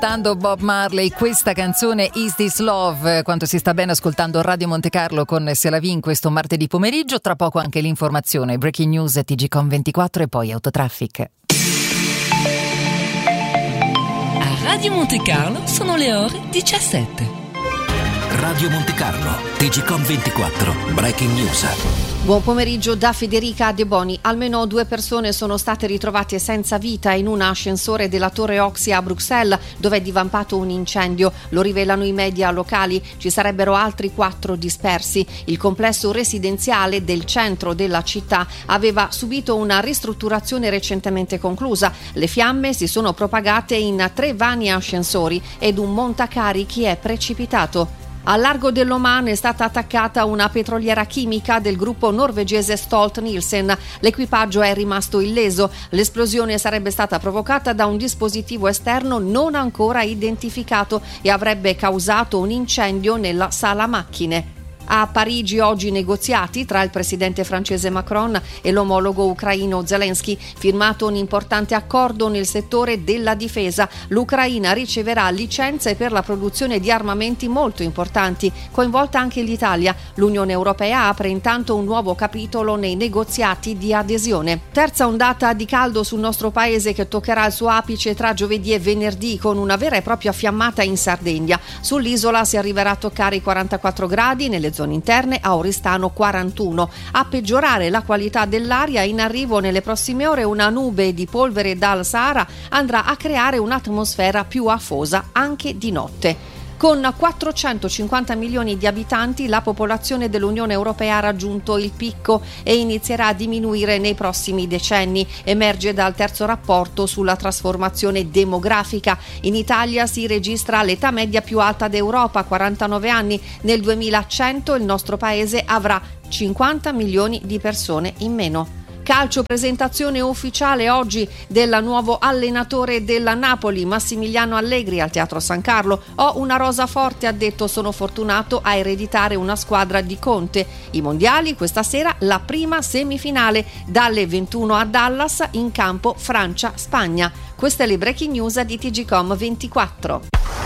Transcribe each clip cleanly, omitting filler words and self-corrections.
ascoltando Bob Marley, questa canzone Is This Love, quanto si sta bene ascoltando Radio Monte Carlo con Selavin questo martedì pomeriggio. Tra poco anche l'informazione, breaking news, TGcom 24 e poi Autotraffic. A Radio Monte Carlo sono le ore 17. Radio Monte Carlo, TGcom 24, breaking news. Buon pomeriggio da Federica De Boni. Almeno 2 persone sono state ritrovate senza vita in un ascensore della Torre Oxy a Bruxelles, dove è divampato un incendio. Lo rivelano i media locali. Ci sarebbero altri 4 dispersi. Il complesso residenziale del centro della città aveva subito una ristrutturazione recentemente conclusa. Le fiamme si sono propagate in 3 vani ascensori ed un montacarichi è precipitato. Al largo dell'Oman è stata attaccata una petroliera chimica del gruppo norvegese Stolt-Nielsen. L'equipaggio è rimasto illeso. L'esplosione sarebbe stata provocata da un dispositivo esterno non ancora identificato e avrebbe causato un incendio nella sala macchine. A Parigi oggi negoziati tra il presidente francese Macron e l'omologo ucraino Zelensky, firmato un importante accordo nel settore della difesa. L'Ucraina riceverà licenze per la produzione di armamenti molto importanti, coinvolta anche l'Italia. L'Unione Europea apre intanto un nuovo capitolo nei negoziati di adesione. Terza ondata di caldo sul nostro paese che toccherà il suo apice tra giovedì e venerdì con una vera e propria fiammata in Sardegna. Sull'isola si arriverà a toccare i 44 gradi, nelle zone interne a Oristano 41. A peggiorare la qualità dell'aria, in arrivo nelle prossime ore una nube di polvere dal Sahara andrà a creare un'atmosfera più afosa anche di notte. Con 450 milioni di abitanti, la popolazione dell'Unione Europea ha raggiunto il picco e inizierà a diminuire nei prossimi decenni. Emerge dal terzo rapporto sulla trasformazione demografica. In Italia si registra l'età media più alta d'Europa, 49 anni. Nel 2100 il nostro paese avrà 50 milioni di persone in meno. Calcio, presentazione ufficiale oggi del nuovo allenatore della Napoli, Massimiliano Allegri, al Teatro San Carlo. Ho una rosa forte, ha detto, sono fortunato a ereditare una squadra di Conte. I mondiali questa sera, la prima semifinale, dalle 21 a Dallas, in campo Francia-Spagna. Queste le breaking news di TGcom 24.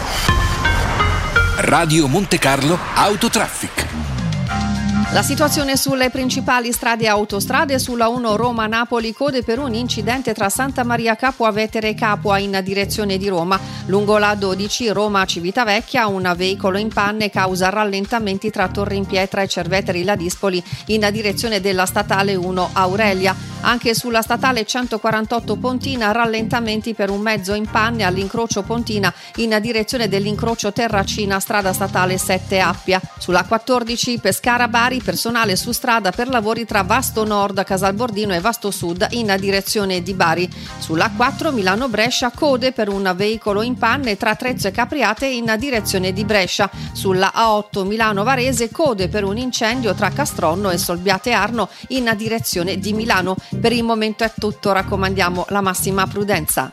Radio Monte Carlo, Autotraffic. La situazione sulle principali strade e autostrade: sulla 1 Roma-Napoli, code per un incidente tra Santa Maria Capua Vetere e Capua in direzione di Roma. Lungo la 12 Roma-Civitavecchia, un veicolo in panne causa rallentamenti tra Torre in Pietra e Cerveteri Ladispoli in direzione della statale 1 Aurelia. Anche sulla statale 148 Pontina, rallentamenti per un mezzo in panne all'incrocio Pontina in direzione dell'incrocio Terracina, strada statale 7 Appia. Sulla 14 Pescara-Bari, personale su strada per lavori tra Vasto Nord, Casalbordino e Vasto Sud in direzione di Bari. Sulla 4 Milano-Brescia, code per un veicolo in panne tra Trezzo e Capriate in direzione di Brescia. Sulla A8 Milano-Varese, code per un incendio tra Castronno e Solbiate Arno in direzione di Milano. Per il momento è tutto, raccomandiamo la massima prudenza.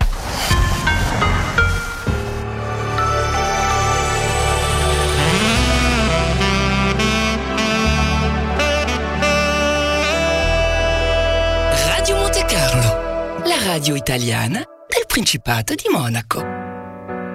Radio Monte Carlo, la radio italiana del Principato di Monaco.